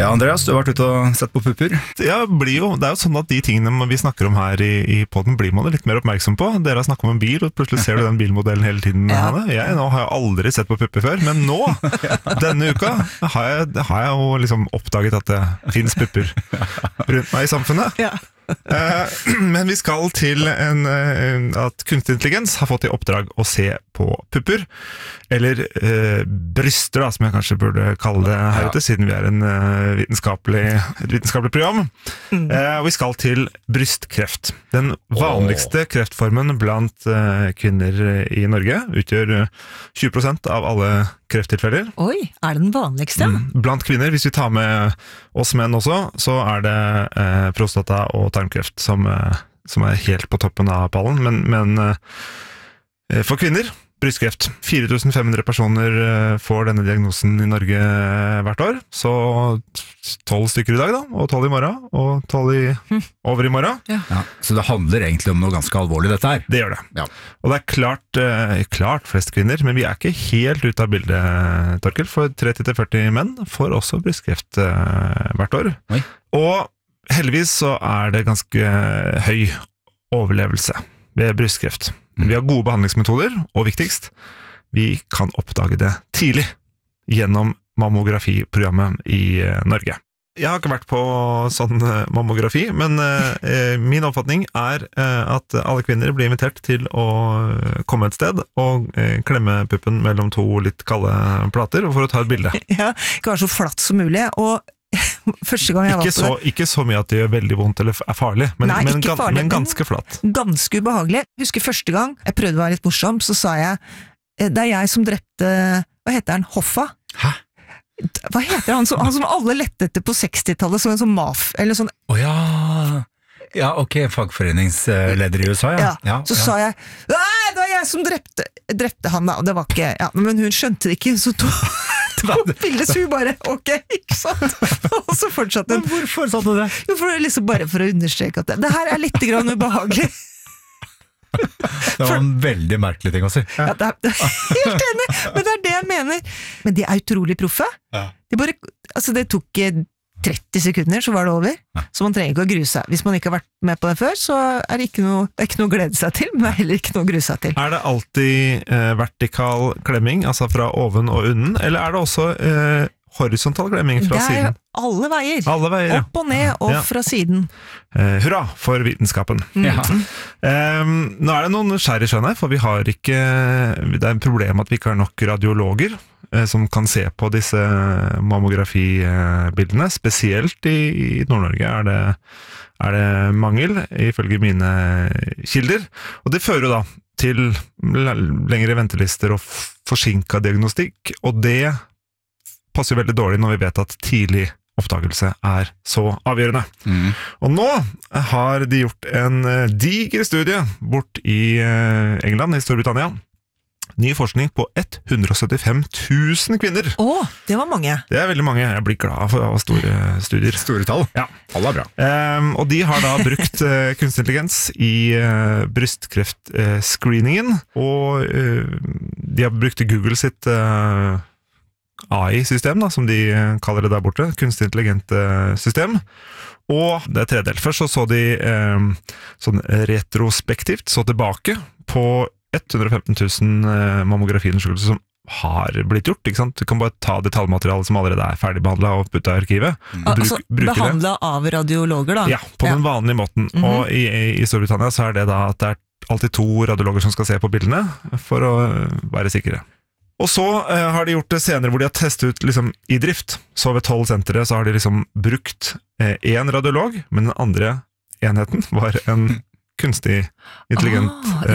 Ja, Andreas, du har vært ute og sett på pupper. Ja, det er jo sånn at de tingene vi snakker om her i podden blir man litt mer oppmerksom på. Dere har snakket om en bil, og plutselig ser du den bilmodellen hele tiden. Hanne. Nå har jeg aldri sett på pupper før, men nå, denne uka, har jeg jo liksom oppdaget at det finnes pupper rundt meg i samfunnet. Ja. Men vi skal til at kunstig intelligens har fått i oppdrag å se på pupper, eller bryster, som jeg kanskje burde kalle det her ute, siden vi er et vitenskapelig program. Og vi skal til brystkreft. Den vanligste kreftformen blant kvinner i Norge utgjør 20% av alle krefttilfeller. Oi, er det den vanligste? Blant kvinner, hvis vi tar med oss menn også, så er det prostata og tarmkreft som er helt på toppen av pallen, men for kvinner, brystkreft. 4500 personer får denne diagnosen i Norge hvert år, så 12 stykker i dag da, og 12 i morgen, og 12 over i morgen. Ja, så det handler egentlig om noe ganske alvorlig dette her. Det gjør det. Ja. Og det er klart flest kvinner, men vi er ikke helt ute av bildet, Torkel, for 30-40 menn får også brystkreft hvert år. Oi. Og heldigvis så er det ganske høy overlevelse ved brystkreft. Vi har gode behandlingsmetoder, og viktigst, vi kan oppdage det tidlig gjennom mammografiprogrammet i Norge. Jeg har ikke vært på sånn mammografi, men min oppfatning er at alle kvinner blir invitert til å komme et sted og klemme puppen mellom to litt kalde plater for å ta et bilde. Ja, ikke være så flatt som mulig, og første gang jeg var på det. Ikke så mye at det gjør veldig vondt eller er farlig, men ganske flatt. Ganske ubehagelig. Jeg husker første gang jeg prøvde å være litt morsom, så sa jeg, det er jeg som drepte, hva heter han, Hoffa? Hæ? Hva heter han som alle lette etter på 60-tallet, sånn som MAF, eller sånn. Ja, ok, fagforeningsleder i USA, ja. Så sa jeg, det var jeg som drepte han da, og det var ikke, men hun skjønte det ikke, så bildet så bare, ok, ikke sant? Og så fortsatte hun. Men hvorfor sa du det? Jo, bare for å understreke at det her er litt grann ubehagelig. Det var en veldig merkelig ting å si. Ja, det er helt enig, men det er det jeg mener. Men de er utrolig proffe. Ja. Det tok 30 sekunder, så var det over. Ja. Så man trenger ikke å grue seg. Hvis man ikke har vært med på det før, så er det ikke noe å glede seg til, men det er heller ikke noe å grue seg til. Er det alltid vertikal klemming, altså fra oven og unden, eller er det også horisontal klemming fra siden? Det er alle veier. Ja. Opp og ned, og fra siden. Hurra for vitenskapen. Ja. Nå er det noen skjær i sjøen her, for det er en problem at vi ikke har nok radiologer som kan se på disse mammografibildene. Spesielt i Nord-Norge er det mangel, ifølge mine kilder. Og det fører da til lengre ventelister og forsinket diagnostikk, og det passer veldig dårlig når vi vet at tidlig oppdagelse er så avgjørende. Og nå har de gjort en diger studie bort i England, i Storbritannia. Ny forskning på 175 000 kvinner. Det var mange. Det er veldig mange. Jeg blir glad for å ha store studier. Store tall. Ja. Alle er bra. Og de har da brukt kunstig intelligens i brystkreftscreeningen, og de har brukt Google sitt AI-system, som de kaller det der borte, kunstig intelligent system. Og det er tredelt. Først så de sånn retrospektivt, så tilbake på 115 000 mammografiundersøkelser som har blitt gjort, ikke sant? Du kan bare ta detaljmaterialet som allerede er ferdigbehandlet og putte i arkivet. Behandlet av radiologer da? Ja, på den vanlige måten. Og i Storbritannia så er det da at det er alltid 2 radiologer som skal se på bildene, for å være sikre. Og så har de gjort det senere hvor de har testet ut liksom, i drift. Så ved 12 sentere så har de liksom brukt en radiolog, men den andre enheten var en kunstig intelligent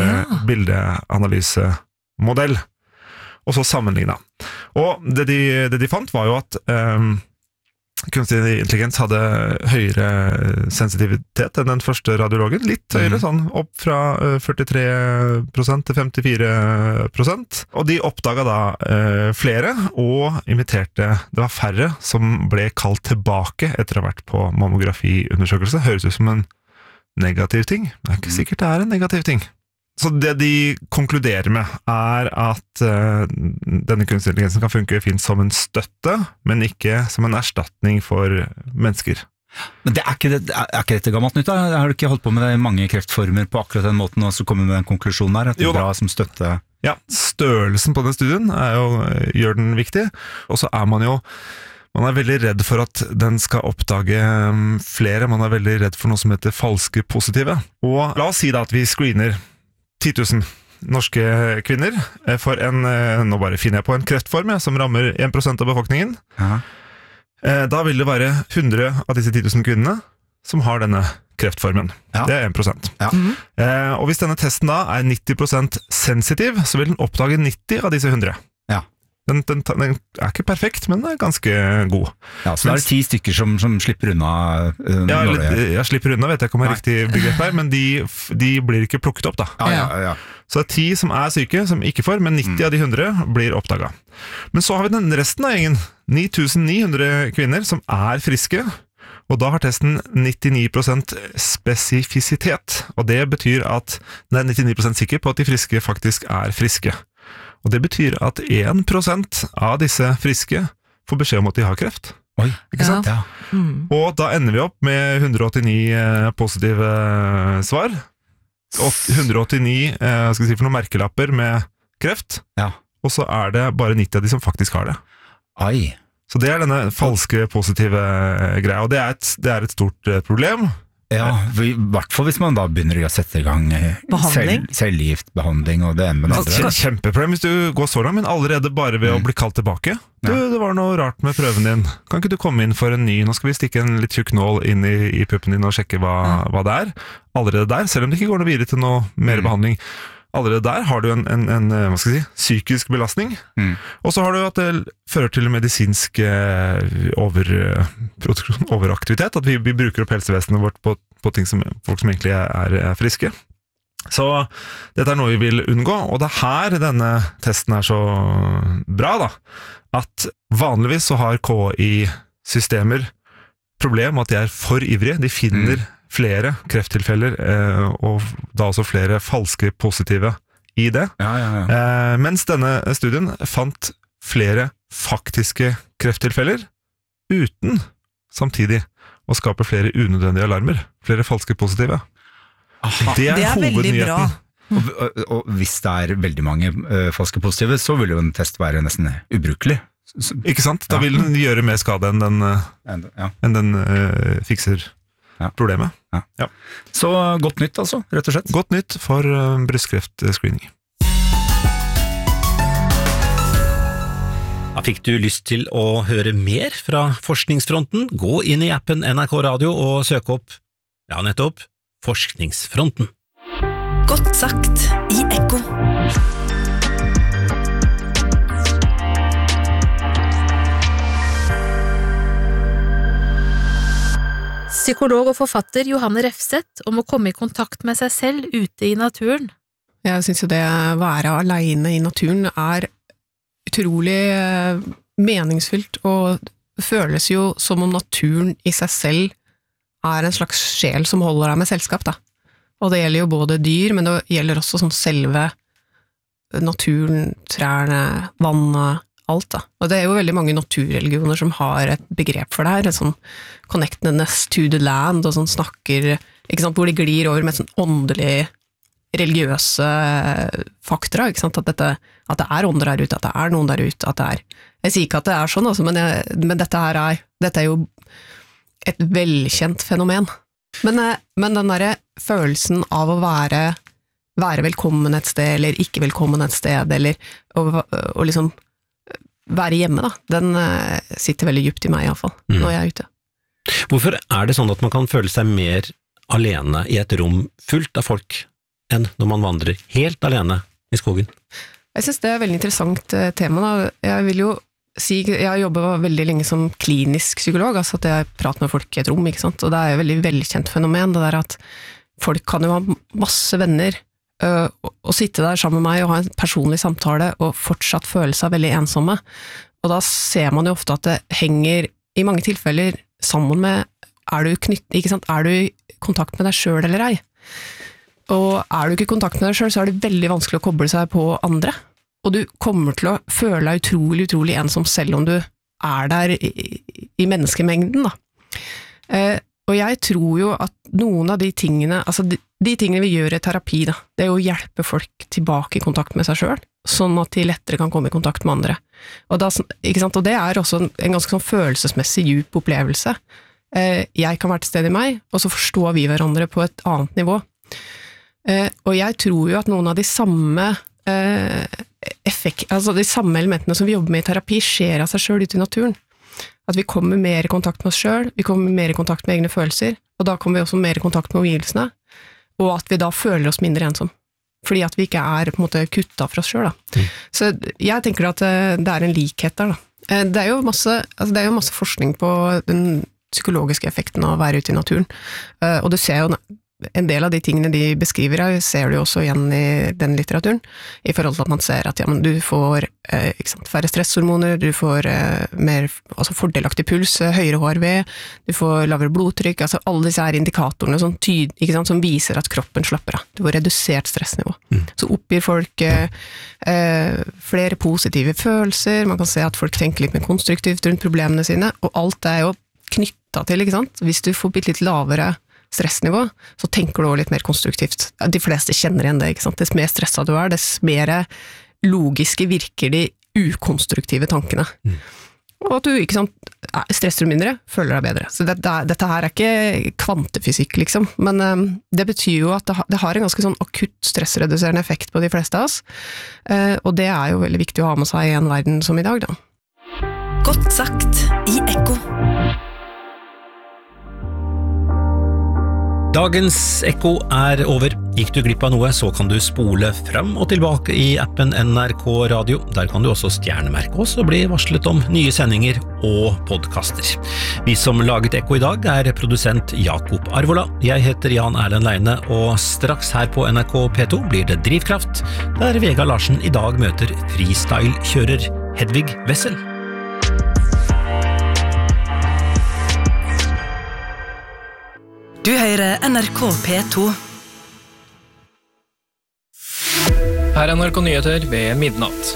bildeanalysemodell. Og så sammenlignet. Og det de fant var jo at kunstig intelligens hadde høyere sensitivitet enn den første radiologen. Litt høyere, sånn opp fra 43% til 54%. Og de oppdaget da flere, og imiterte. Det var færre som ble kalt tilbake etter å ha vært på mammografiundersøkelse. Høres ut som en negativ ting. Det er ikke sikkert det er en negativ ting. Så det de konkluderer med at denne kunstig intelligensen kan funke fint som en støtte, men ikke som en erstatning for mennesker. Men er ikke dette gammelt nytt da? Har du ikke holdt på med det i mange kreftformer på akkurat den måten, og så kommer med en konklusjon her, at det er bra som støtte? Ja, størrelsen på den studien gjør den viktig, og så man veldig redd for at den skal oppdage flere, man veldig redd for noe som heter falske positive. Og la oss si da at vi screener 10 000 norske kvinner for nå bare finner jeg på en kreftform som rammer 1% av befolkningen. Ja. Da vil det være 100 av disse 10 000 kvinnene som har denne kreftformen. Ja. Det 1%. Ja. Og hvis denne testen da 90% sensitiv, så vil den oppdage 90 av disse 100. Ja. Den ikke perfekt, men ganske god. Ja, så det 10 stykker som slipper unna? Slipper unna, vet jeg ikke om jeg riktig begrep her, men de blir ikke plukket opp da. Ja. Så det 10 som syke, som ikke får, men 90 av de 100 blir oppdaget. Men så har vi den resten av gjengen, 9900 kvinner som friske, og da har testen 99% spesifisitet, og det betyr at den 99% sikker på at de friske faktisk friske. Og det betyr at 1% av disse friske får beskjed om at de har kreft. Oi, ikke sant? Ja. Og da ender vi opp med 189 positive svar, og 189 skal jeg si for noen merkelapper med kreft, og så det bare 90 av de som faktisk har det. Oi. Så det denne falske positive greia, og det et stort problem. Ja, I hvert fall hvis man da begynner å sette I gang cellegiftbehandling og det med det andre. Kjempeproblem hvis du går så langt, men allerede bare ved å bli kalt tilbake. Du, det var noe rart med prøven din. Kan ikke du komme inn for en ny? Nå skal vi stikke en litt tjukk nål inn I puppen din og sjekke hva det Allerede der, selv om det ikke går noe videre til noe mer behandling. Allerede der har du en hva skal jeg si, psykisk belastning. Og så har du at det fører til medisinsk overaktivitet, at vi bruker opp helsevesenet vårt på ting som folk som egentlig friske. Så dette noe vi vil unngå, og det her denne testen så bra da, at vanligvis så har KI-systemer problem med at de for ivrige, de finner flere krefttilfeller, og da også flere falske positive I det. Mens denne studien fant flere faktiske krefttilfeller, uten samtidig å skape flere unødvendige alarmer, flere falske positive. Det veldig bra. Og hvis det veldig mange falske positive, så vil jo en test være nesten ubrukelig. Ikke sant? Da vil den gjøre mer skade enn den fikser problemet. Ja. Så godt nytt altså, rett og slett. Godt nytt for brystkreftscreening. Fikk du lyst til å høre mer fra forskningsfronten? Gå inn I appen NRK Radio og søk opp, nettopp, Forskningsfronten. Godt sagt I Ekko. Psykolog og forfatter Johanne Refseth om å komme I kontakt med seg selv ute I naturen. Jeg synes jo det å være alene I naturen utrolig meningsfylt, og føles jo som om naturen I seg selv en slags sjel som holder deg med selskap da. Og det gjelder jo både dyr, men det gjelder også sånn selve naturen, trærne, vannet, alt da. Og det jo veldig mange naturreligioner som har et begrep for det her, et sånn connectedness to the land, og sånn snakker, ikke sant, hvor de glir over med sånn åndelig, religiøse faktorer, ikke sant, at det ånder der ute, at det noen der ute, at det jeg sier ikke at det sånn, altså, men dette jo et velkjent fenomen. Men den der følelsen av å være velkommen et sted, eller ikke velkommen et sted, eller å liksom være hjemme da, den sitter veldig dypt I meg I alle fall, når jeg ute. Hvorfor det sånn at man kan føle seg mer alene I et rom fullt av folk, enn når man vandrer helt alene I skogen? Jeg synes det et veldig interessant tema da. Jeg vil jo si, jeg har jobbet veldig lenge som klinisk psykolog, altså at jeg prater med folk I et rom, ikke sant? Og det et veldig velkjent fenomen, det der at folk kan jo ha masse venner, og sitte der sammen med meg og ha en personlig samtale og fortsatt føle seg veldig ensomme. Og da ser man jo ofte at det henger I mange tilfeller sammen med, ikke sant? Du I kontakt med deg selv eller ei? Og du ikke i kontakt med deg selv, så det veldig vanskelig å koble seg på andre. Og du kommer til å føle deg utrolig ensom selv om du der i menneskemengden. Da. Og jeg tror jo at noen av de tingene, altså de tingene vi gjør i terapi, da, det å hjelpe folk tilbake i kontakt med seg selv, sånn at de lettere kan komme i kontakt med andre. Og, ikke sant? Og det også en ganske sånn følelsesmessig djup opplevelse. Jeg kan være til stede i meg, og så forstår vi hverandre på et annet nivå. Og jeg tror jo at noen av de samme altså de samme elementene som vi jobber med i terapi skjer av seg selv ute i naturen. At vi kommer mer i kontakt med oss selv, vi kommer mer i kontakt med egne følelser, og da kommer vi også mer i kontakt med omgivelsene, og at vi da føler oss mindre ensom. Fordi at vi ikke på en måte kuttet fra oss selv. Da. Så jeg tenker at det en likhet der. Da. Det jo masse forskning på den psykologiske effekten av å være ute i naturen, og du ser jo en del av de tingene de beskriver, ser du også igjen i den litteraturen, i forhold til at man ser at ja, men du får ikke sant, færre stresshormoner, du får mer fordelaktig puls, høyere HRV, du får lavere blodtrykk, altså alle disse indikatorene som, ikke sant, som viser at kroppen slapper av. Du får redusert stressnivå. Så oppgir folk flere positive følelser, man kan se at folk tenker litt mer konstruktivt rundt problemene sine, og alt jo knyttet til, ikke sant? Hvis du får litt lavere stressnivå, så tenker du også litt mer konstruktivt. De fleste kjenner igjen det, ikke sant? Dess mer stresset du dess mer logiske virker de ukonstruktive tankene. Og at du, ikke sant, stresser du mindre, føler deg bedre. Så dette her ikke kvantefysikk, liksom, men det betyr jo at det har en ganske sånn akutt stressreduserende effekt på de fleste av oss, og det jo veldig viktig å ha med seg i en verden som i dag, da. Godt sagt i Ekko. Dagens Ekko over. Gikk du glipp av noe, så kan du spole frem og tilbake i appen NRK Radio. Der kan du også stjernemerke oss og bli varslet om nye sendinger og podcaster. Vi som laget Ekko i dag produsent Jakob Arvola. Jeg heter Jan Erlend Leine, og straks her på NRK P2 blir det Drivkraft, der Vegard Larsen i dag møter freestyle-kjører Hedvig Wessel. Du hører NRK P2. Her NRK Nyheter ved midnatt.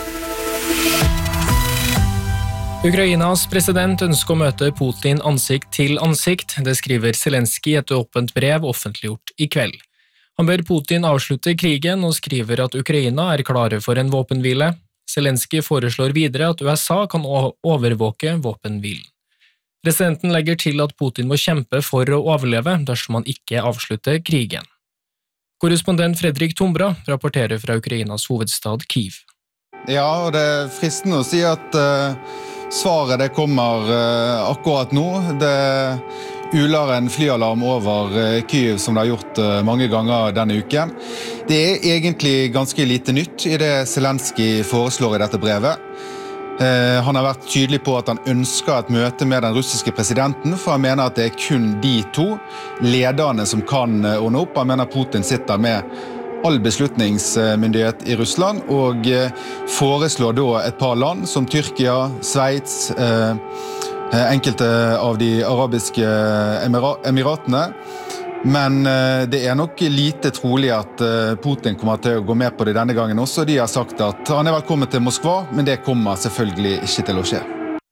Ukrainas president ønsker å møte Putin ansikt til ansikt. Det skriver Zelensky i et åpent brev offentliggjort i kveld. Han ber Putin avslutte krigen og skriver at Ukraina klare for en våpenhvile. Zelensky foreslår videre at USA kan overvåke våpenhvilen. Presidenten legger til at Putin må kjempe for å overleve dersom han ikke avslutter krigen. Korrespondent Fredrik Tombra rapporterer fra Ukrainas hovedstad Kyiv. Ja, og det fristende å si at svaret det kommer akkurat nå. Det uler en flyalarm over Kyiv som det har gjort mange ganger denne uken. Det egentlig ganske lite nytt i det Zelensky foreslår i dette brevet. Han har vært tydelig på at han ønsker et møte med den russiske presidenten, for han mener at det kun de to lederne som kan ordne opp. Han mener Putin sitter med all beslutningsmyndighet i Russland, og foreslår da et par land som Tyrkia, Sveits, enkelte av de arabiske emiratene. Men det nok lite trolig at Putin kommer til å gå med på det denne gangen også. De har sagt at han velkommen til Moskva, men det kommer selvfølgelig ikke til å skje.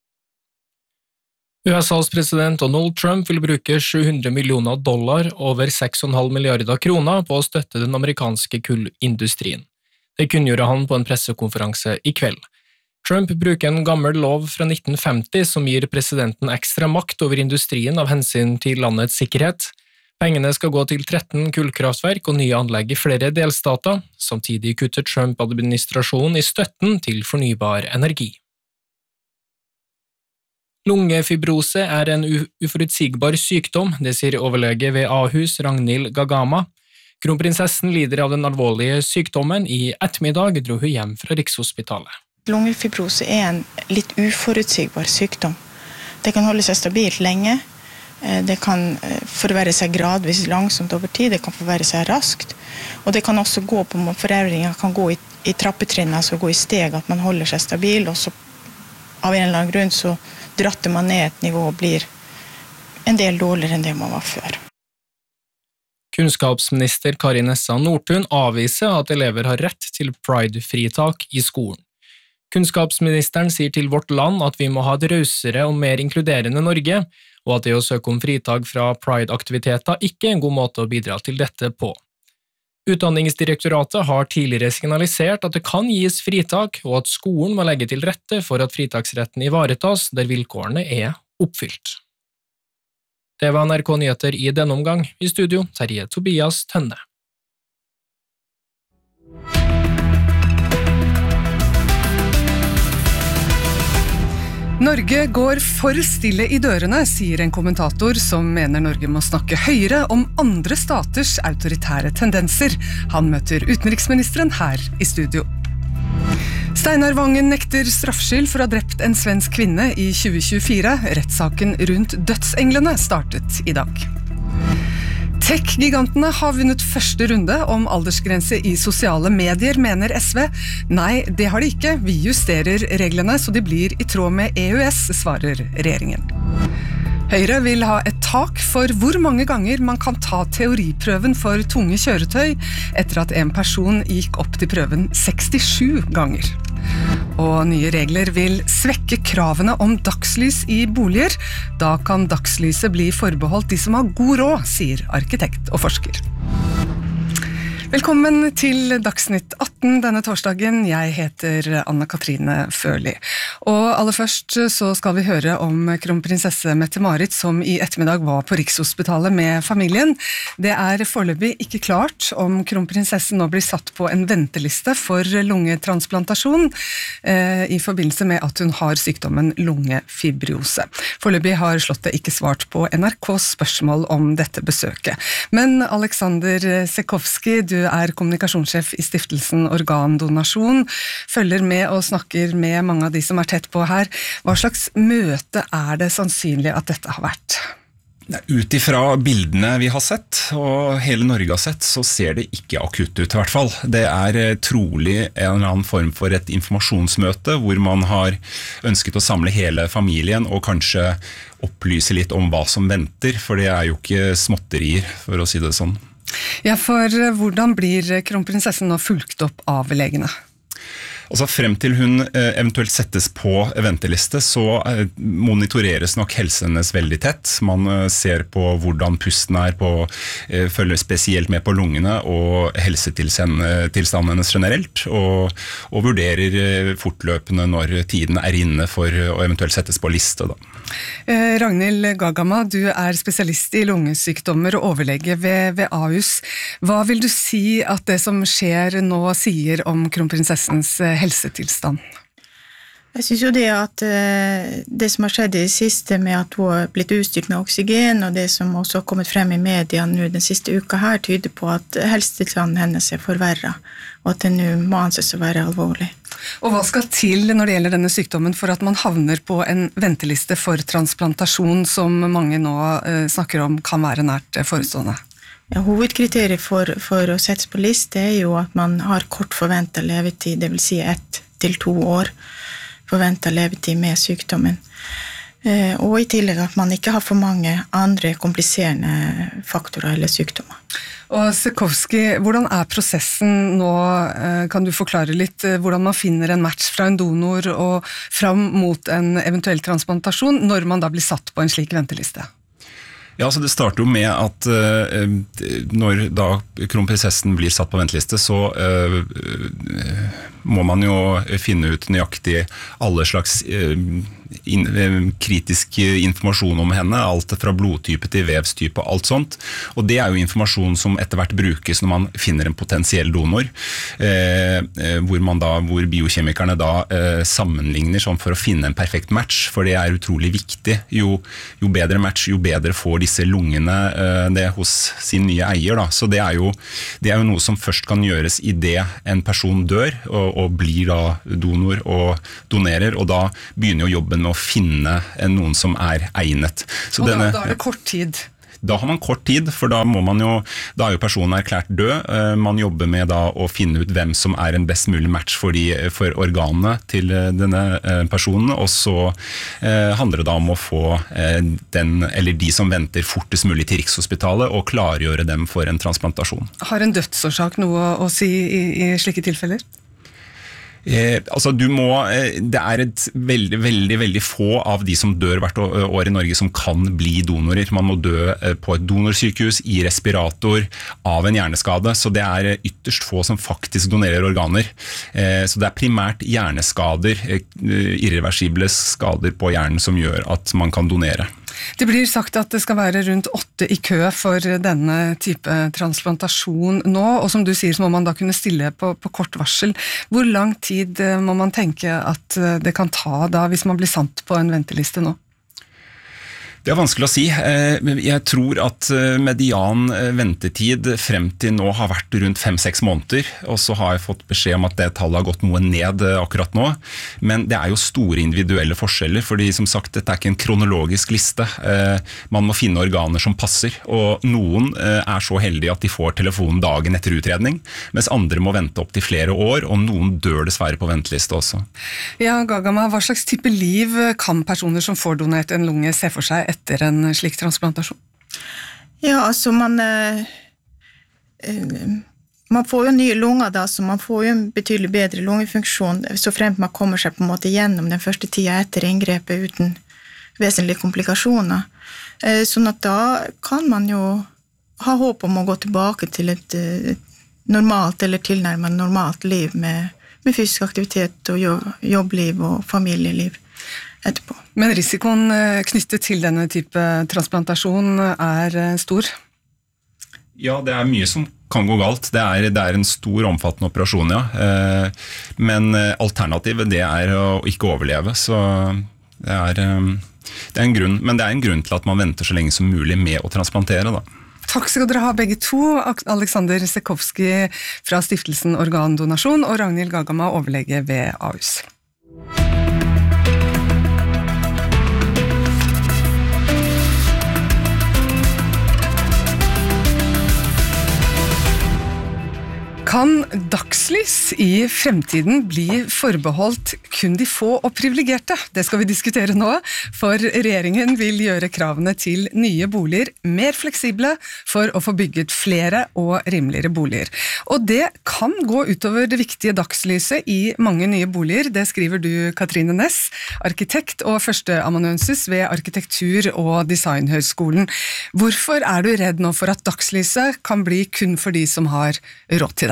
USAs president Donald Trump vil bruke $700 millioner, over 6,5 milliarder kroner, på å støtte den amerikanske kullindustrien. Det kunngjorde han på en pressekonferanse i kveld. Trump bruker en gammel lov fra 1950 som gir presidenten ekstra makt over industrien av hensyn til landets sikkerhet. Pengene skal gå til 13 kullkraftverk og nye anlegg i flere delstater. Samtidig kutter Trump-administrasjonen i støtten til fornybar energi. Lungefibrose en uforutsigbar sykdom, det sier overlege ved Ahus Ragnhild Gagama. Kronprinsessen lider av den alvorlige sykdommen. I ettermiddag dro hun hjem fra Rikshospitalet. Lungefibrose en litt uforutsigbar sykdom. Det kan holde seg stabilt lenge. Det kan forverre seg gradvis langsomt over tid, det kan forverre seg raskt, og det kan også gå på forverringen, kan gå i trappetrinn, altså gå i steg, at man holder seg stabil, og så av en eller annen grunn så dratter man ned et nivå og blir en del dårligere enn det man var før. Kunnskapsminister Kari Nessa Nordtun avviser at elever har rett til Pride-fritak i skolen. Kunnskapsministeren sier til Vårt Land at vi må ha et rausere og mer inkluderende Norge, og at det å søke om fritak fra Pride-aktiviteter ikke er en god måte å bidra til dette på. Utdanningsdirektoratet har tidligere signalisert at det kan gis fritak, og at skolen må legge til rette for at fritaksretten ivaretas der vilkårene er oppfylt. Det var NRK Nyheter i denne omgang. I studio, Terje Tobias Tønne. Norge går for stille i dørene, sier en kommentator som mener Norge må snakke høyere om andre staters autoritære tendenser. Han møter utenriksministeren her i studio. Steinar Vangen nekter straffskyld for å ha drept en svensk kvinne i 2024. Rettssaken rundt dødsenglene startet i dag. Tech-gigantene har vunnet første runde om aldersgrense i sosiale medier, mener SV. Nei, det har de ikke. Vi justerer reglene så de blir i tråd med EØS, svarer regjeringen. Høyre vil ha et tak for hvor mange ganger man kan ta teoriprøven for tunge kjøretøy, etter at en person gikk opp til prøven 67 ganger. Og nye regler vil svekke kravene om dagslys i boliger. Da kan dagslyset bli forbeholdt de som har god råd, sier arkitekt og forsker. Velkommen til Dagsnytt 18 denne torsdagen. Jeg heter Anna-Katrine Førli. Og aller først så skal vi høre om kronprinsesse Mette-Marit som i ettermiddag var på Rikshospitalet med familien. Det er foreløpig ikke klart om kronprinsessen nå blir satt på en venteliste for lungetransplantasjon i forbindelse med at hun har sykdommen lungefibrose. Foreløpig har Slottet ikke svart på NRKs spørsmål om dette besøket. Men Alexander Sekowski, du er kommunikasjonssjef i stiftelsen Organdonasjon, følger med og snakker med mange av de som er tett på her. Hva slags møte er det sannsynlig at dette har vært? Ut ifra bildene vi har sett, og hele Norge har sett, så ser det ikke akutt ut i hvert fall. Det er trolig en eller annen form for et informasjonsmøte, hvor man har ønsket å samle hele familien, og kanskje opplyse litt om hva som venter, for det er jo ikke småtterier, for å si det sånn. Ja, for hvordan blir kronprinsessen nå fulgt opp av legene? Altså frem til hun eventuelt settes på venteliste, så monitoreres nok helsen hennes veldig tett. Man ser på hvordan pusten er, følger spesielt med på lungene og helsetilstanden hennes generelt, og vurderer fortløpende når tiden er inne for å eventuelt settes på liste. Da. Ragnhild Gagama, du er spesialist i lungesykdommer og overlege ved Ahus. Hva vil du si at det som skjer nå sier om kronprinsessens helsetilstand? Jeg synes jo det at det som har skjedd i det siste med at hun har blitt utstyrt med oksygen, og det som også har kommet frem i media nå den siste uka her, tyder på at helsetilstanden hennes er forverret, og at det nå må anses å være alvorlig. Og hva skal til når det gjelder denne sykdommen for at man havner på en venteliste for transplantasjon, som mange nå snakker om kan være nært forestående? Ja, hovedkriteriet for å settes på liste er jo at man har kort forventet levetid, det vil si 1 til 2 år forventet levetid med sykdommen. Og i tillegg at man ikke har for mange andre kompliserende faktorer eller sykdommer. Og Sekowski, hvordan er prosessen nå? Kan du forklare litt hvordan man finner en match fra en donor og fram mot en eventuell transplantasjon, når man da blir satt på en slik venteliste? Ja, så det starter jo med at når da kronprinsessen blir satt på venteliste, så må man jo finne ut nøyaktig alle slags kritisk informasjon om henne, alt fra blodtype til vevstype og alt sånt, og det er jo informasjon som etter hvert brukes når man finner en potensiell donor, hvor biokjemikerne da sammenligner sånn for å finne en perfekt match, for det er utrolig viktig. Jo bedre match, jo bedre får disse lungene det hos sin nye eier, da. Så det er jo noe som først kan gjøres i det en person dør og blir da donor og donerer, og da begynner jo jobben med å finne noen som er egnet. Så og da er det kort tid? Da har man kort tid, for da er jo personen erklært død. Man jobber med da å finne ut hvem som er en best mulig match for organene til denne personen, og så handler det da om å få den eller de som venter fortest mulig til Rikshospitalet og klargjøre dem for en transplantasjon. Har en dødsårsak noe å si i slike tilfeller? Altså det er et veldig få av de som dør hvert år i Norge som kan bli donorer. Man må dø på et donorsykehus, i respirator, av en hjerneskade, så det er ytterst få som faktisk donerer organer. Så det er primært hjerneskader, irreversible skader på hjernen som gjør at man kan donere. Det blir sagt at det skal være rundt 8 i kø for denne type transplantasjon nå, og som du sier så må man da kunne stille på kort varsel. Hvor lang tid må man tenke at det kan ta da hvis man blir satt på en venteliste nå? Det er vanskelig å si. Jeg tror at median ventetid frem til nå har vært rundt 5-6 måneder, og så har jeg fått beskjed om at det tallet har gått noe ned akkurat nå. Men det er jo store individuelle forskjeller, fordi som sagt, dette er ikke en kronologisk liste. Man må finne organer som passer, og noen er så heldige at de får telefonen dagen etter utredning, mens andre må vente opp til flere år, og noen dør dessverre på venteliste også. Ja, Gagama, hva slags type liv kan personer som får donert en lunge se for seg etter en slik transplantasjon? Ja, altså man får jo nye lunger da, så man får jo en betydelig bedre lungefunksjon, så fremt man kommer seg på en måte gjennom den første tida etter inngrepet uten vesentlige komplikasjoner. Sånn at da kan man jo ha håp om å gå tilbake til et normalt eller tilnærmet normalt liv med fysisk aktivitet og jobbliv og familieliv etterpå. Men risikoen knyttet til denne type transplantasjon er stor? Ja, det er mye som kan gå galt. Det er en stor, omfattende operasjon, ja. Men alternativet det er å ikke overleve, så det er en grunn. Men det er en grunn til at man venter så lenge som mulig med å transplantere, da. Takk skal dere ha begge to, Alexander Sekowski fra Stiftelsen Organdonasjon og Ragnhild Gagama, overlege ved Ahus. Kan dagslys i fremtiden bli forbeholdt kun de få og privilegerte? Det skal vi diskutere nå, for regjeringen vil gjøre kravene til nye boliger mer fleksible for å få bygget flere og rimeligere boliger. Og det kan gå utover det viktige dagslyset i mange nye boliger, det skriver du, Katrine Næss, arkitekt og førsteamanuensis ved Arkitektur- og Designhøgskolen. Hvorfor er du redd nå for at dagslyset kan bli kun for de som har råd til det?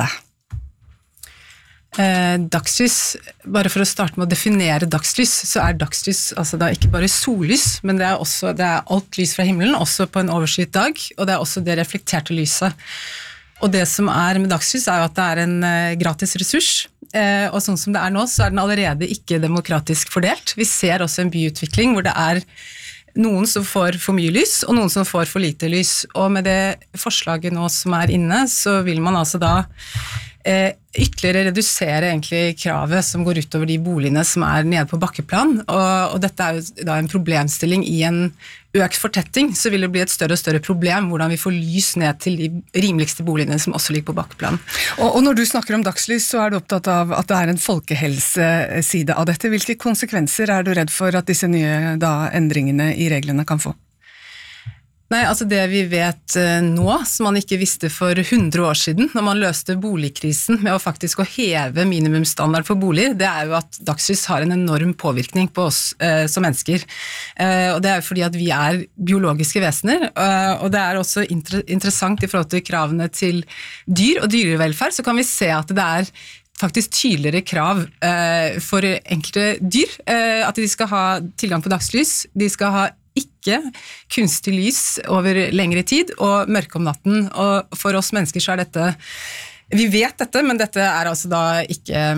Dagslys, bare for å starte med å definere dagslys, så er dagslys altså da ikke bare sollys, men det er alt lys fra himmelen, også på en overskyet dag, og det er også det reflekterte lyset. Og det som er med dagslys er jo at det er en gratis ressurs, og sånn som det er nå, så er den allerede ikke demokratisk fordelt. Vi ser også en byutvikling hvor det er noen som får for mye lys, og noen som får for lite lys. Og med det forslaget nå som er inne, så vil man altså da ytterligere redusere egentlig kravet som går utover de boligene som er nede på bakkeplan, og dette er jo da en problemstilling i en økt fortetting, så vil det bli et større og større problem hvordan vi får lys ned til de rimeligste boligene som også ligger på bakkeplan. Og når du snakker om dagslys, så er du opptatt av at det er en folkehelseside av dette. Hvilke konsekvenser er du redd for at disse nye endringene i reglene kan få? Nei, altså det vi vet nå, som man ikke visste for 100 år siden, når man løste boligkrisen med å faktisk heve minimumsstandard for boliger, det er jo at dagslys har en enorm påvirkning på oss som mennesker. Og det er jo fordi at vi er biologiske vesener, og det er også interessant i forhold til kravene til dyr og dyrevelferd, så kan vi se at det er faktisk tydeligere krav for enkelte dyr, at de skal ha tilgang på dagslys, de skal ha ikke kunstig lys over lengre tid og mørke om natten, og for oss mennesker så er dette, vi vet dette, men dette er altså da ikke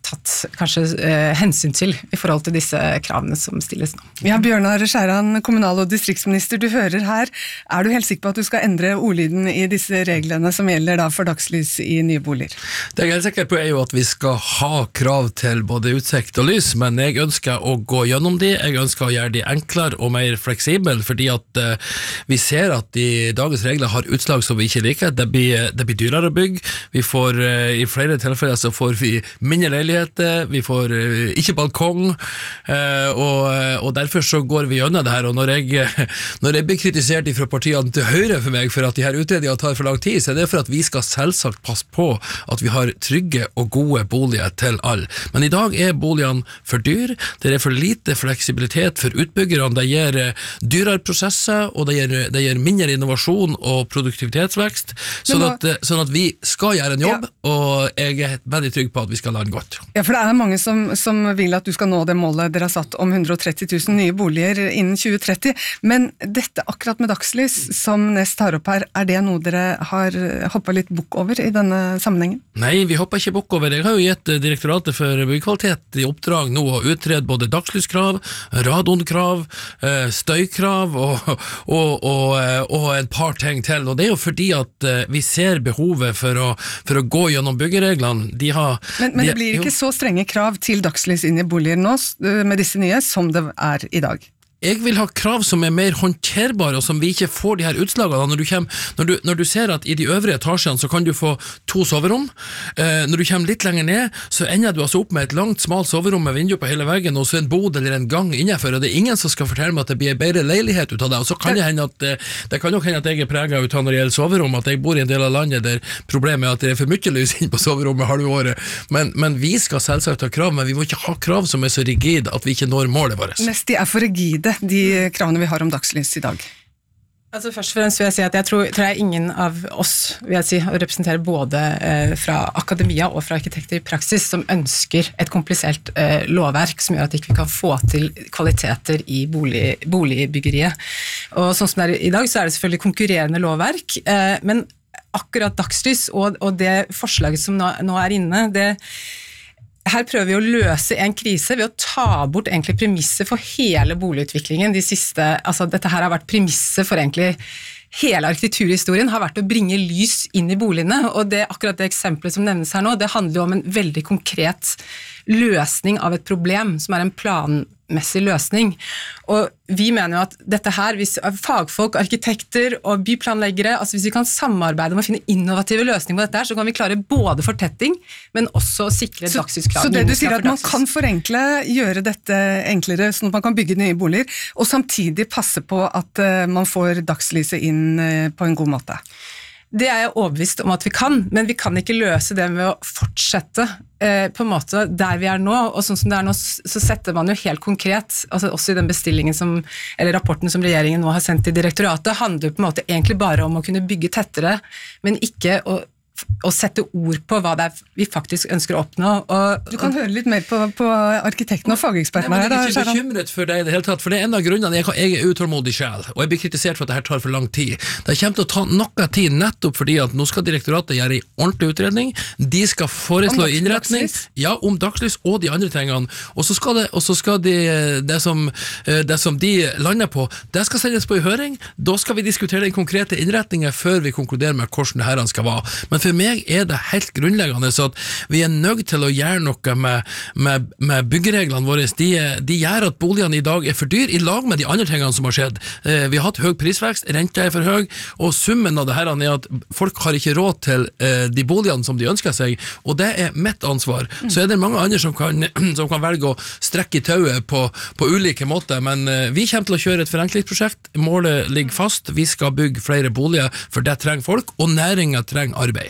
tatt kanskje hensyn til I forhold til disse kravene som stilles nå. Ja, Bjørnar Skjæran, kommunal- og distriktsminister, du hører her. Du helt sikker på at du skal endre ordlyden I disse reglene som gjelder da for dagslys I nye boliger? Det jeg helt sikker på jo at vi skal ha krav til både utsikt og lys, men jeg ønsker å gå gjennom de, jeg ønsker å gjøre de enklere og mer fleksible, fordi at vi ser at dagens regler har utslag som vi ikke liker, det blir dyrere å bygge, vi får I flere tilfeller så får vi mindre leiligheter, vi får ikke balkong, og derfor så går vi gjennom det her, og når jeg blir kritisert fra partiene til høyre for meg for at de her utredningene tar for lang tid, så det for at vi skal selvsagt passe på at vi har trygge og gode boliger til alle. Men I dag boligene for dyr, det for lite fleksibilitet for utbyggerne, det gir dyrere prosesser, og det gir mindre innovasjon og produktivitetsvekst, sånn at vi skal gjøre en jobb, og jeg veldig trygg på at vi skal lande godt. Ja, for det mange som vil at du skal nå det målet dere har satt om 130 000 nye boliger innen 2030, men dette akkurat med dagslys som Nest tar opp her, det noe dere har hoppet litt bukk over I denne sammenhengen? Nei, vi hopper ikke bukk over. Jeg har jo gitt Direktoratet for byggkvalitet I oppdrag nå å utrede både dagslyskrav, radonkrav, støykrav og et par ting til, og det jo fordi at vi ser behovet for å gå gjennom byggereglene. Men det blir ikke så strenge krav til dagslys inn I boliger nå med disse nye som det I dag? Jeg vil ha krav som mer håndterbare, og som vi ikke får de her utslagene. Når du ser at I de øvre etasjene så kan du få 2 soverom, når du kommer litt lenger ned, så ender du altså opp med et langt, smalt soverom med vindu på hele veggen, og så en bod eller en gang innenfor, og det ingen som skal fortelle meg at det blir en bedre leilighet ut av det, og så kan det hende at det kan nok hende at jeg preget ut av når det gjelder soverom, at jeg bor I en del av landet der problemet at det for mye lys inn på soverommet halve året, men vi skal selvsagt ha krav, men vi må ikke ha krav som så rigid at vi ikke når målet vårt. Nest de for rigide, de kravene vi har om dagslys I dag? Altså først og fremst vil jeg si at jeg tror ingen av oss vil jeg si, representerer både fra akademia og fra arkitekter I praksis som ønsker et komplisert lovverk som gjør at ikke vi kan få til kvaliteter I boligbyggeriet. Og sånn som det I dag så det selvfølgelig konkurrerende lovverk, men akkurat dagslys og det forslaget som nå inne, her prøver vi å løse en krise ved å ta bort egentlig premisser for hele boligutviklingen. Dette her har vært premisser for egentlig hele arkitekturhistorien har vært å bringe lys inn I boligene, og akkurat det eksempelet som nevnes her nå, det handler jo om en veldig konkret løsning av et problem, som en planmessig løsning. Og vi mener jo at dette her, hvis fagfolk, arkitekter og byplanleggere, altså hvis vi kan samarbeide om å finne innovative løsninger på dette her, så kan vi klare både fortetting, men også sikre dagslyskrav. Så det du sier at man kan forenkle, gjøre dette enklere, sånn at man kan bygge nye boliger, og samtidig passe på at man får dagslyset inn på en god måte? Det jeg overbevist om at vi kan, men vi kan ikke løse det med å fortsette på en måte der vi nå, og sånn som det nå, så setter man jo helt konkret, altså også I den bestillingen eller rapporten som regjeringen nå har sendt til direktoratet, handler på en måte egentlig bare om å kunne bygge tettere, men ikke å sette ord på hva det vi faktisk ønsker å oppnå. Du kan høre litt mer på arkitektene og fagekspertene her. Jeg ikke bekymret for det I det hele tatt, for det en av grunnene jeg utålmodig selv, og jeg blir kritisert for at dette tar for lang tid. Det kommer til å ta noe tid nettopp fordi at nå skal direktoratet gjøre en ordentlig utredning, de skal foreslå innretning, om dagslys og de andre tingene, og så skal det som de lander på, det skal sendes på I høring, da skal vi diskutere den konkrete innretningen før vi konkluderer med hvordan det her skal være. Men for meg det helt grunnleggende så at vi nødt til å gjøre noe med byggereglene våre. De gjør at boligene I dag for dyr I lag med de andre tingene som har skjedd. Vi har hatt høy prisvekst, renta for høy, og summen av det her at folk har ikke råd til de boligene som de ønsker seg, og det mitt ansvar. Så det mange andre som kan velge å strekke I tauet på ulike måter, men vi kommer til å kjøre et forenklingsprosjekt. Målet ligger fast. Vi skal bygge flere boliger, for det trenger folk, og næringen trenger arbeid.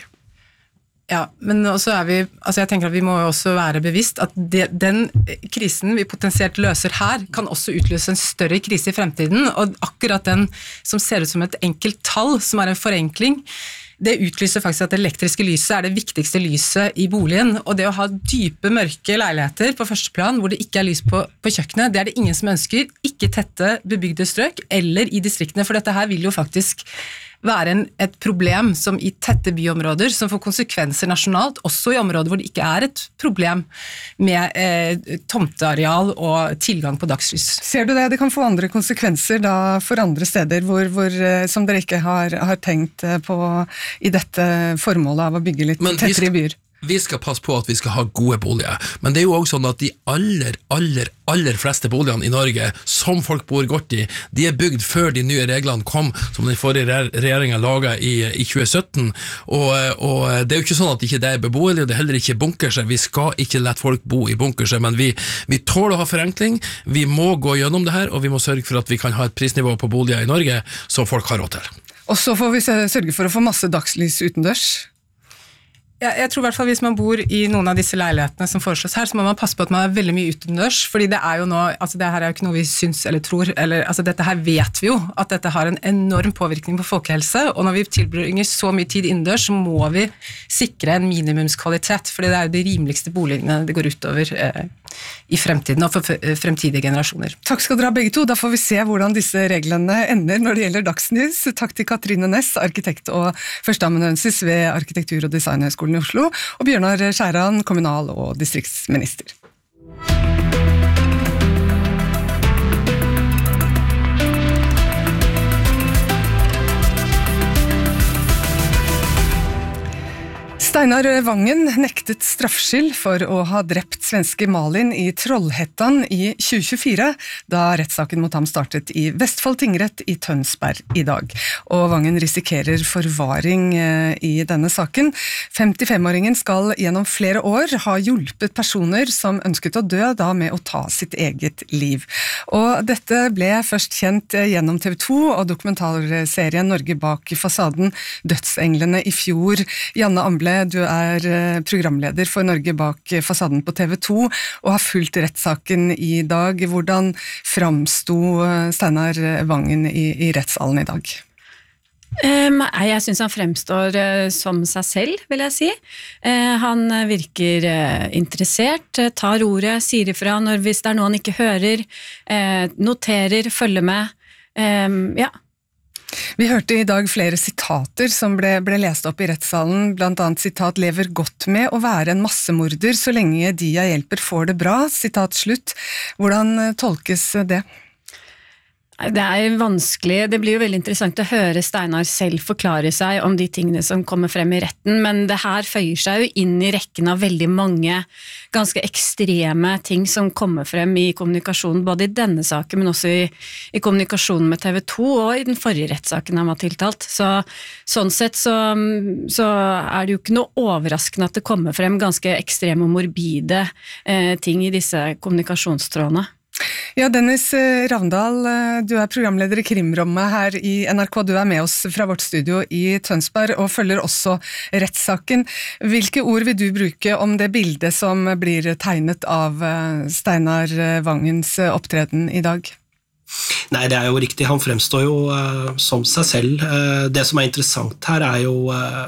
Ja, men også jeg tenker at vi må jo også være bevisst at den krisen vi potensielt løser her, kan også utløse en større krise I fremtiden, og akkurat den som ser ut som et enkelt tall, som en forenkling, det utlyser faktisk at det elektriske lyset det viktigste lyset I boligen, og det å ha dype, mørke leiligheter på første plan, hvor det ikke lys på kjøkkenet, det det ingen som ønsker, ikke tette bebygde strøk, eller I distriktene, for dette her vil jo faktisk være et problem som i tette byområder, som får konsekvenser nasjonalt, også i områder hvor det ikke et problem med tomteareal og tilgang på dagslys. Ser du det? Det kan få andre konsekvenser da for andre steder som dere ikke har tenkt på i dette formålet av å bygge litt tettere i byer? Vi skal passe på at vi skal ha gode boliger, men det jo også sånn at de aller fleste boligene i Norge, som folk bor godt i, de bygd før de nye reglene kom, som den forrige regjeringen laget i 2017, og det jo ikke sånn at ikke det beboelige, og det heller ikke bunkerser. Vi skal ikke lette folk bo i bunkerser, men vi tåler å ha forenkling, vi må gå gjennom det her, og vi må sørge for at vi kan ha et prisnivå på boliger i Norge som folk har råd til. Og så får vi sørge for å få masse dagslys utendørs. Jeg tror I hvert fall hvis man bor I noen av disse leilighetene som foreslås her, så må man passe på at man veldig mye utendørs, fordi det jo nå, altså det her jo ikke noe vi syns eller tror, altså dette her vet vi jo, at dette har en enorm påvirkning på folkehelse, og når vi tilbringer så mye tid innendørs, så må vi sikre en minimumskvalitet, fordi det jo de rimeligste boligene det går utover I fremtiden og for fremtidige generasjoner. Takk skal dere ha begge to, da får vi se hvordan disse reglene ender når det gjelder dagsnys. Takk til Katrine Næss, arkitekt og førsteamanuensis ved Arkitektur- og Designhøgskolen I Oslo, og Bjørnar Skjæran, kommunal- og distriktsminister. Steinar Vangen nektet straffskyld for å ha drept svenske Malin I Trollhättan I 2024, da rettssaken mot ham startet I Vestfold tingrett I Tønsberg I dag. Og Vangen risikerer forvaring I denne saken. 55-åringen skal gjennom flere år ha hjulpet personer som ønsket å dø da med å ta sitt eget liv. Og dette ble først kjent gjennom TV 2 og dokumentarserien Norge bak fasaden Dødsenglene I fjor. Janne Amble, du programleder for Norge bak fasaden på TV 2 og har fulgt rettssaken I dag. Hvordan framstod Steinar Vangen I rettssalen I dag? Jeg synes han fremstår som seg selv, vil jeg si. Han virker interessert, tar ordet, sier ifra hvis det noe han ikke hører, noterer, følger med. Ja. Vi hørte I dag flere sitater som ble lest opp I rettssalen, blant annet sitat «lever godt med å være en massemorder så lenge de jeg hjelper får det bra», sitat slutt. Hvordan tolkes det? Det vanskelig, det blir jo veldig interessant å høre Steinar selv forklare seg om de tingene som kommer frem I retten, men det her føyer seg jo inn I rekken av veldig mange ganske ekstreme ting som kommer frem I kommunikasjonen, både I denne saken, men også I kommunikasjonen med TV 2 og I den forrige rettssaken han var tiltalt. Sånn sett så det jo ikke noe overraskende at det kommer frem ganske ekstreme og morbide ting I disse kommunikasjonstrådene. Ja, Dennis Ravndal, du programleder I Krimrommet her I NRK. Du med oss fra vårt studio I Tønsberg og følger også rettssaken. Hvilke ord vil du bruke om det bildet som blir tegnet av Steinar Vangens opptreden I dag? Nei, det jo riktig. Han fremstår jo som seg selv. Det som interessant her jo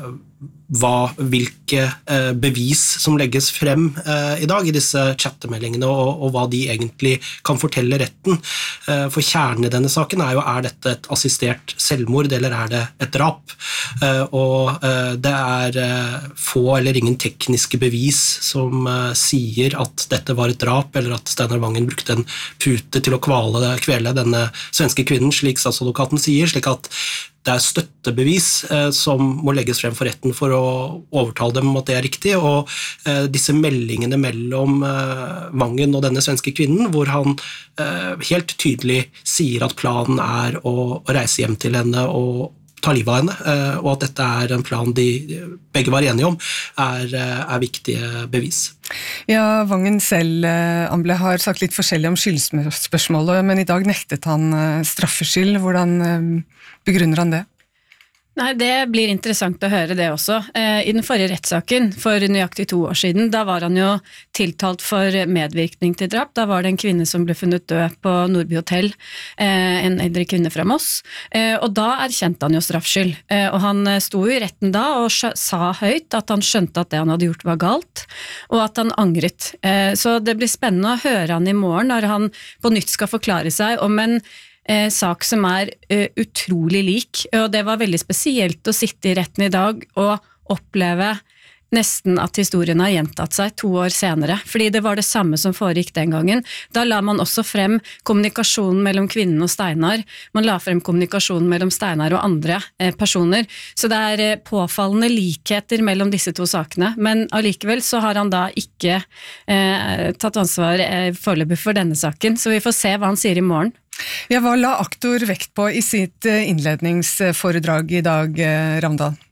hvilke bevis som legges frem I dag I disse chattemeldingene og hva de egentlig kan fortelle retten. For kjernen I denne saken jo dette et assistert selvmord eller det et drap? Og det få eller ingen tekniske bevis som sier at dette var et drap eller at Steinar Vangen brukte en pute til å kvele denne svenske kvinnen, slik statsadvokaten sier, slik at det støttebevis som må legges frem for retten for å overtale dem om at det riktig, og disse meldingene mellom Vangen og denne svenske kvinnen, hvor han helt tydelig sier at planen å reise hjem til henne og ta livet av henne, og at dette en plan de begge var enige om, viktige bevis. Ja, Vangen selv, Amble, har sagt litt forskjellig om skyldspørsmålet, men I dag nektet han straffskyld. Hvordan begrunner han det? Nei, det blir interessant å høre det også. I den forrige rettssaken, for nøyaktig 2 år siden, da var han jo tiltalt for medvirkning til drap. Da var det en kvinne som ble funnet død på Nordby Hotel, en eldre kvinne fra Moss, og da erkjente han jo straffskyld. Og han sto I retten da og sa høyt at han skjønte at det han hadde gjort var galt, og at han angret. Så det blir spennende å høre han I morgen når han på nytt skal forklare seg om en sak som utrolig lik, og det var veldig spesielt å sitte I retten I dag og oppleve nesten at historien har gjentatt seg 2 år senere, fordi det var det samme som foregikk den gangen. Da la man også frem kommunikasjonen mellom kvinnen og Steinar, man la frem kommunikasjonen mellom Steinar og andre personer, så det påfallende likheter mellom disse 2 sakene, men allikevel så har han da ikke tatt ansvar foreløpig for denne saken, så vi får se hva han sier I morgen. Ja, hva la aktor vekt på I sitt innledningsforedrag I dag, Ravndal?